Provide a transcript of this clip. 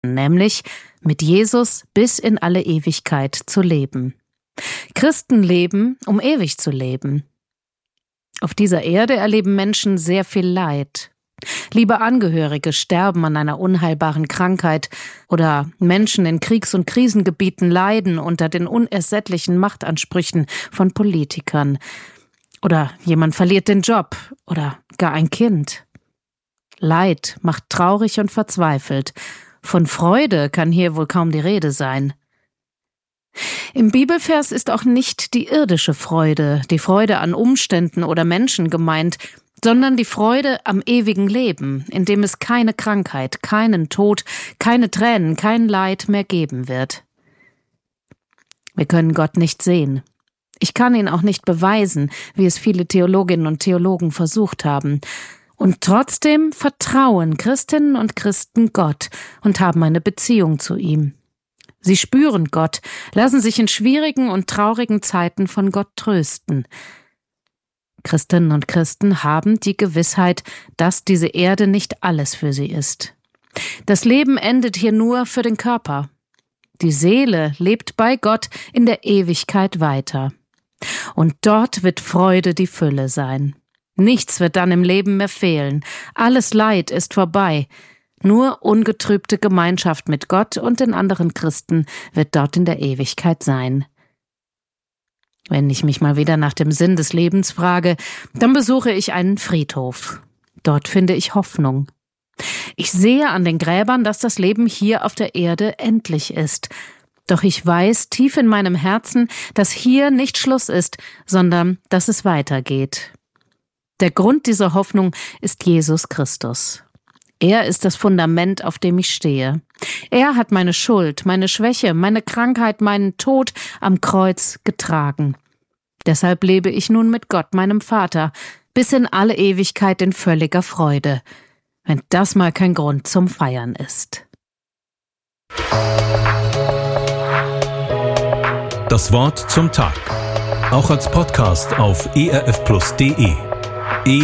nämlich mit Jesus bis in alle Ewigkeit zu leben. Christen leben, um ewig zu leben. Auf dieser Erde erleben Menschen sehr viel Leid. Liebe Angehörige sterben an einer unheilbaren Krankheit oder Menschen in Kriegs- und Krisengebieten leiden unter den unersättlichen Machtansprüchen von Politikern. Oder jemand verliert den Job oder gar ein Kind. Leid macht traurig und verzweifelt. Von Freude kann hier wohl kaum die Rede sein. Im Bibelvers ist auch nicht die irdische Freude, die Freude an Umständen oder Menschen gemeint, sondern die Freude am ewigen Leben, in dem es keine Krankheit, keinen Tod, keine Tränen, kein Leid mehr geben wird. Wir können Gott nicht sehen. Ich kann ihn auch nicht beweisen, wie es viele Theologinnen und Theologen versucht haben. Und trotzdem vertrauen Christinnen und Christen Gott und haben eine Beziehung zu ihm. Sie spüren Gott, lassen sich in schwierigen und traurigen Zeiten von Gott trösten. Christinnen und Christen haben die Gewissheit, dass diese Erde nicht alles für sie ist. Das Leben endet hier nur für den Körper. Die Seele lebt bei Gott in der Ewigkeit weiter. Und dort wird Freude die Fülle sein. Nichts wird dann im Leben mehr fehlen. Alles Leid ist vorbei. Nur ungetrübte Gemeinschaft mit Gott und den anderen Christen wird dort in der Ewigkeit sein. Wenn ich mich mal wieder nach dem Sinn des Lebens frage, dann besuche ich einen Friedhof. Dort finde ich Hoffnung. Ich sehe an den Gräbern, dass das Leben hier auf der Erde endlich ist. Doch ich weiß tief in meinem Herzen, dass hier nicht Schluss ist, sondern dass es weitergeht. Der Grund dieser Hoffnung ist Jesus Christus. Er ist das Fundament, auf dem ich stehe. Er hat meine Schuld, meine Schwäche, meine Krankheit, meinen Tod am Kreuz getragen. Deshalb lebe ich nun mit Gott, meinem Vater, bis in alle Ewigkeit in völliger Freude, wenn das mal kein Grund zum Feiern ist. Das Wort zum Tag. Auch als Podcast auf erfplus.de.